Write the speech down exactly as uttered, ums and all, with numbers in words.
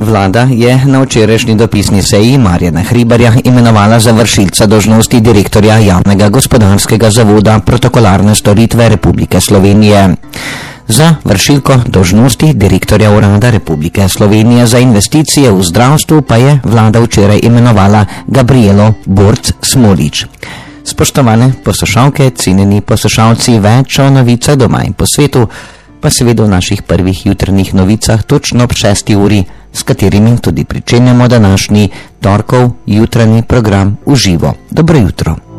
Vlada je na včerajšnji dopisni seji Marjana Hribarja imenovala za vršilca dolžnosti direktorja Javnega gospodarskega zavoda Protokolarne storitve Republike Slovenije. Za vršilko dolžnosti direktorja Urada Republike Slovenije za investicije v zdravstvu pa je vlada včeraj imenovala Gabrielo Borc-Smolič. Spoštovane poslušalke, cenjeni poslušalci, več o novicah doma in po svetu, pa seveda v naših prvih jutrnih novicah točno ob šesti uri, s katerimi tudi pričenjamo današnji torkov jutranji program v živo. Dobro jutro.